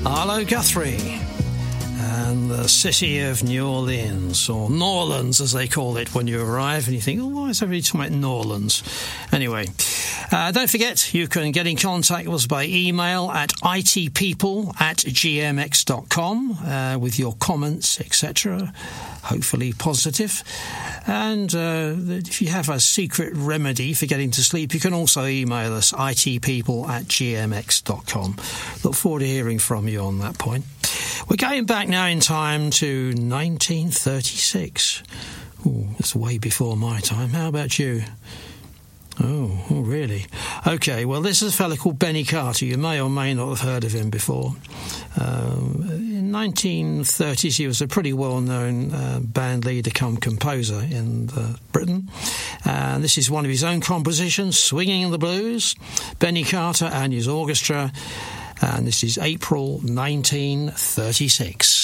Arlo Guthrie and the city of New Orleans, or Norlands as they call it when you arrive and you think, oh, why is everybody talking about Norlands? Anyway, don't forget you can get in contact with us by email at itpeople@gmx.com with your comments, etc., hopefully positive. And if you have a secret remedy for getting to sleep, you can also email us itpeople@gmx.com. Look forward to hearing from you on that point. We're going back now in time to 1936. Ooh, that's way before my time. How about you? Oh, really? OK, well, this is a fella called Benny Carter. You may or may not have heard of him before. In 1930s, he was a pretty well-known band leader come composer in Britain. And this is one of his own compositions, Swinging the Blues, Benny Carter and his orchestra. And this is April 1936.